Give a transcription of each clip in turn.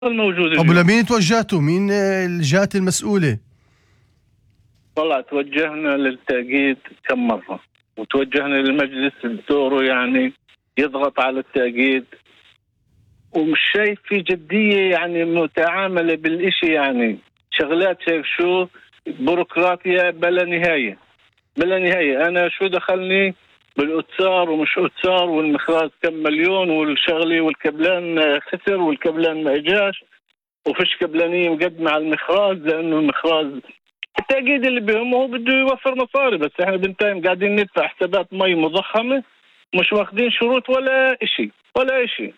الموجود طب اليوم. ولمين توجهتوا؟ مين الجهات المسؤولة؟ طلع توجهنا للتأكيد كم مرة، وتوجهنا للمجلس بدوره يعني يضغط على التأكيد، ومش شايف في جدية يعني متعاملة بالإشي، يعني شغلات شايف شو بيروقراطية بلا نهاية بلا نهاية. أنا شو دخلني بالأتسار ومش أتسار، والمخراج كم مليون، والشغلي والكبلان خسر والكبلان ما إجاش، وفيش كبلانية مقدمة على المخراج، لأنه المخراج التأكيد اللي بهم هو بده يوفر مصاري، بس احنا بنتين قاعدين ندفع حسابات مي مضخمة، مش واخدين شروط ولا إشي ولا إشي.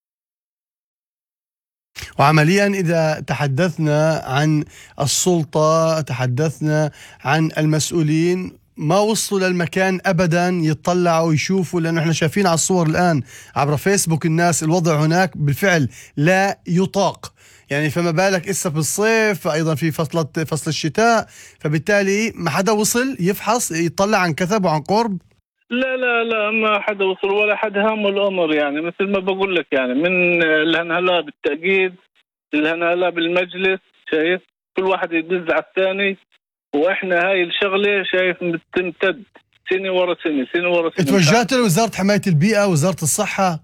وعمليا إذا تحدثنا عن السلطة، تحدثنا عن المسؤولين، ما وصلوا للمكان أبدا يطلعوا ويشوفوا، لأنه احنا شايفين على الصور الآن عبر فيسبوك الناس الوضع هناك بالفعل لا يطاق. يعني فما بالك إسا في الصيف، فأيضا في فصل الشتاء، فبالتالي ما حدا وصل يفحص يطلع عن كثب وعن قرب. لا لا لا، ما حدا وصل ولا حد هام الأمر، يعني مثل ما بقول لك، يعني من الهنهلا بالتأكيد الهنهلا بالمجلس، شايف كل واحد يدز على الثاني، واحنا هاي الشغلة شايف بتمتد سنة ورا سنة سنة ورا سنة. توجهت لوزارة حماية البيئة، وزارة الصحة؟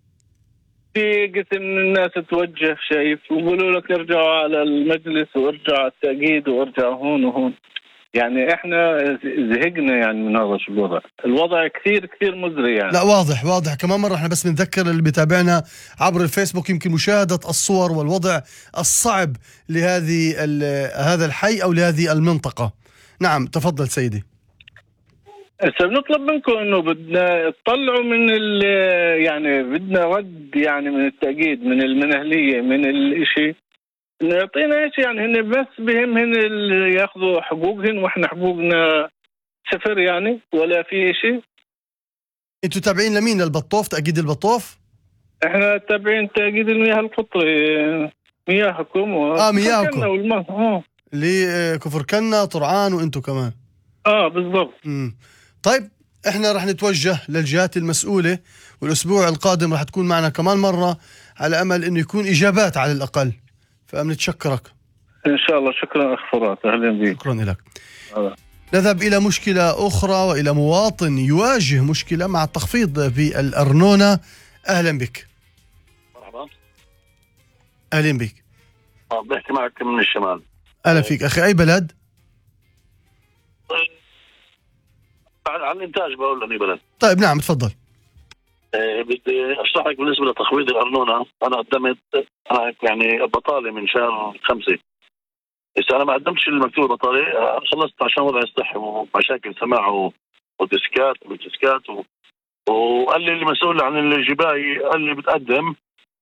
في قسم من الناس توجه شايف ويقولوا لك ارجعوا على المجلس وارجعوا على التأكيد وارجعوا هون وهون. يعني احنا زهقنا يعني من هذا الوضع كثير كثير مزري يعني. لا واضح واضح. كمان مرة احنا بس بنذكر اللي بيتابعنا عبر الفيسبوك يمكن مشاهدة الصور والوضع الصعب هذا الحي أو لهذه المنطقة. نعم تفضل سيدي. هسه بنطلب منكم انه بدنا تطلعوا من يعني بدنا رد يعني من التأكيد من المنهلية من الاشي، انه يعطينا ايش يعني، هن بس بهمهن اللي ياخذوا حقوقهن، واحنا حقوقنا صفر يعني، ولا في اشي. انتوا تابعين لمين؟ للبطوف؟ تأكيد البطوف؟ احنا تابعين تأكيد المياه القطري، مياهكم مياهكم والماء اللي كفر كنا طرعان وانتوا كمان. بالضبط. طيب احنا رح نتوجه للجهات المسؤولة، والاسبوع القادم رح تكون معنا كمان مرة، على امل انه يكون اجابات على الاقل. فبنتشكرك ان شاء الله. شكرا اخ فرات، اهلا بك. شكرا لك. نذهب إلى مشكلة أخرى وإلى مواطن يواجه مشكلة مع التخفيض في الأرنونة. أهلا بك. مرحبا. أهلا بك. بحكي معك من الشمال. أهلا فيك أخي. أي بلد؟ عن الإنتاج بقول لك بلد. طيب نعم تفضل. بدي أشرح لك بالنسبة لتخفيض الأرنونة. أنا قدمت يعني بطالة من شهر 5. بس أنا ما قدمتش المكتوب بطالة، خلصت عشان وضع الصحي ومشاكل سماع وديسكات وقال لي المسؤول عن الجباي قال لي بتقدم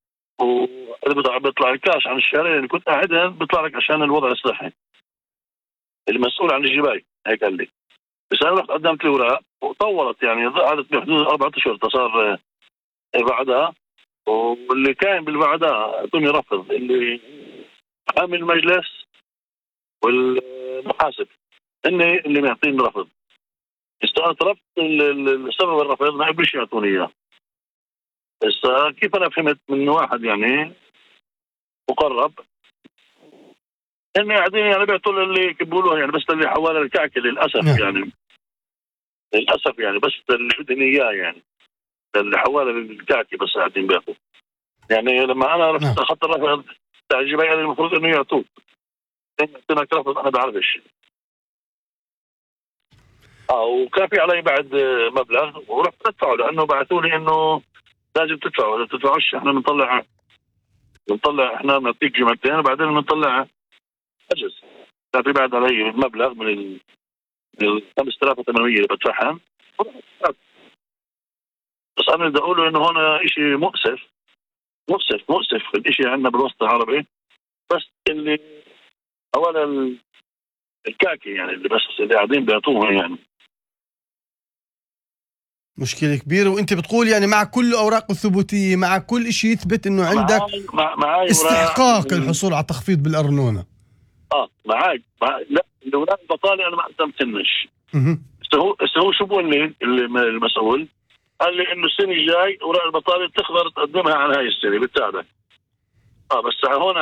بيطلع الكاش عن الشهرين اللي كنت قاعدها بيطلع لك عشان الوضع الصحي. المسؤول عن الجباي هيك قال لي. بس انا رحت قدمت لي اوراق وطولت، يعني قعدت بحدود 4 اشهر تصار بعدها. واللي كان بالبعدها اعطوني رفض، اللي عامل المجلس والمحاسب اني اللي معطيني رفض. استأنت رفض السبب الرفض ما يبيش يعطوني اياه. بس كيف انا فهمت من واحد يعني مقرب انه قاعدين يعني بيعطوا اللي بيقولوا يعني، بس اللي حوالي الكعكه للاسف يعني للاسف يعني، بس اللي بدهم اياه يعني اللي حوالي الكعكه بس قاعدين بياخذوا. يعني لما انا رحت اخذت الرفض تاع الجبايه المفروض انه يعطوك، يعطينك رفض انا بعرفش. وكان في علي بعد مبلغ ورحت ادفعه، لانه بعثوا لي انه لازم تدفعوا، اذا تدفعوش احنا بنطلع احنا بنعطيك جمعتين وبعدين بنطلع اجز. كان في بعد علي مبلغ من ال 5800 اللي بدفعها. بس انا بدي اقوله انه هون شيء مؤسف الشيء عندنا بالوسط العربي، بس اللي اولا الكاكي يعني اللي بس اللي قاعدين بيعطوه يعني مشكلة كبيرة. وانت بتقول يعني مع كل اوراق الثبوتية، مع كل شيء يثبت انه عندك معاي استحقاق الحصول على تخفيض بالارنونة. معاك لا الاوراق البطالة انا ما قدمتنش. هو شو بقول لي المسؤول؟ قال لي انه السنة الجاي اوراق البطالة تقدر تقدمها عن هاي السنة بتساعدك. بس هون